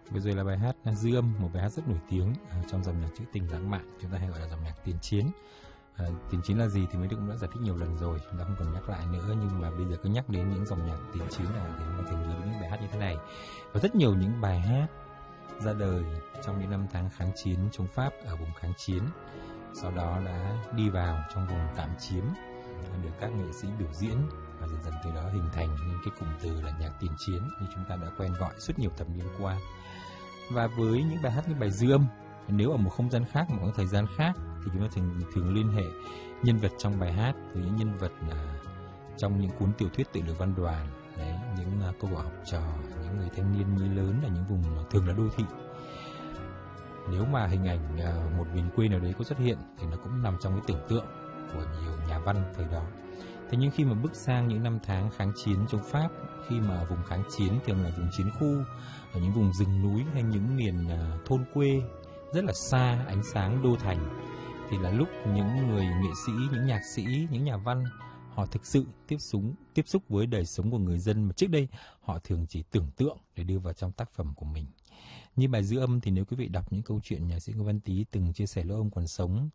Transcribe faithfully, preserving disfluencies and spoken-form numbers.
Vừa rồi là bài hát Dư Âm, một bài hát rất nổi tiếng trong dòng nhạc trữ tình lãng mạn, chúng ta hay gọi là dòng nhạc tiền chiến. À, tiền chiến là gì thì mấy đứa cũng đã giải thích nhiều lần rồi, chúng ta không cần nhắc lại nữa, nhưng mà bây giờ cứ nhắc đến những dòng nhạc tiền chiến là để mà thường nhớ đến những bài hát như thế này. Và rất nhiều những bài hát ra đời trong những năm tháng kháng chiến chống Pháp ở vùng kháng chiến, sau đó đã đi vào trong vùng tạm chiếm, được các nghệ sĩ biểu diễn và dần dần từ đó hình thành những cái cụm từ là nhạc tiền chiến như chúng ta đã quen gọi suốt nhiều thập niên qua. Và với những bài hát như bài Dư Âm, nếu ở một không gian khác, một thời gian khác thì chúng ta thường, thường liên hệ nhân vật trong bài hát với những nhân vật à, trong những cuốn tiểu thuyết tự lực văn đoàn, đấy, những à, cô vợ học trò, những người thanh niên mới lớn ở những vùng thường là đô thị. Nếu mà hình ảnh à, một miền quê nào đấy có xuất hiện thì nó cũng nằm trong cái tưởng tượng của nhiều nhà văn thời đó. Thế nhưng khi mà bước sang những năm tháng kháng chiến chống Pháp, khi mà vùng kháng chiến thường là vùng chiến khu, ở những vùng rừng núi hay những miền uh, thôn quê rất là xa ánh sáng đô thành, thì là lúc những người nghệ sĩ, những nhạc sĩ, những nhà văn họ thực sự tiếp xúc tiếp xúc với đời sống của người dân mà trước đây họ thường chỉ tưởng tượng để đưa vào trong tác phẩm của mình. Như bài Dư Âm thì nếu quý vị đọc những câu chuyện nhạc sĩ Ngô Văn Tý từng chia sẻ lúc ông còn sống